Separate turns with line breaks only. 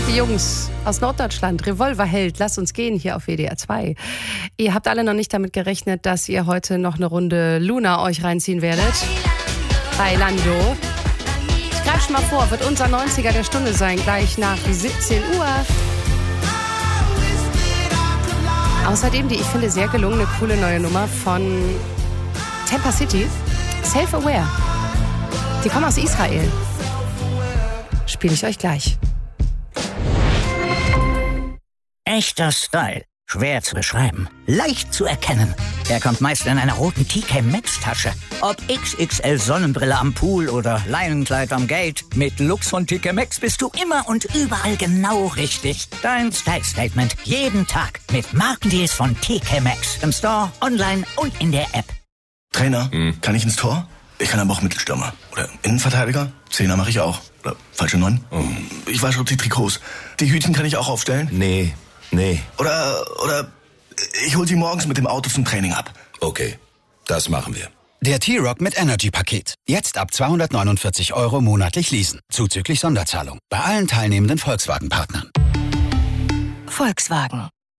Die Jungs aus Norddeutschland, Revolverheld, lasst uns gehen hier auf WDR 2. Ihr habt alle noch nicht damit gerechnet, dass ihr heute noch eine Runde Luna euch reinziehen werdet. Bailando. Ich greife schon mal vor, wird unser 90er der Stunde sein, gleich nach 17 Uhr. Außerdem die, ich finde, sehr gelungene, coole neue Nummer von Tampa City, Self-Aware. Die kommen aus Israel. Spiele ich euch gleich.
Echter Style. Schwer zu beschreiben. Leicht zu erkennen. Er kommt meist in einer roten TK Maxx Tasche. Ob XXL Sonnenbrille am Pool oder Leinenkleid am Gate. Mit Looks von TK Maxx bist du immer und überall genau richtig. Dein Style Statement jeden Tag mit Markendeals von TK Maxx. Im Store, online und in der App.
Trainer, kann ich ins Tor? Ich kann aber auch Mittelstürmer. Oder Innenverteidiger? Zehner mache ich auch. Oder falsche 9? Ich wasche die Trikots. Die Hütchen kann ich auch aufstellen?
Nee.
Oder ich hol sie morgens mit dem Auto zum Training ab.
Okay, das machen wir.
Der T-Rock mit Energy-Paket. Jetzt ab 249 € monatlich leasen. Zuzüglich Sonderzahlung. Bei allen teilnehmenden Volkswagen-Partnern.
Volkswagen.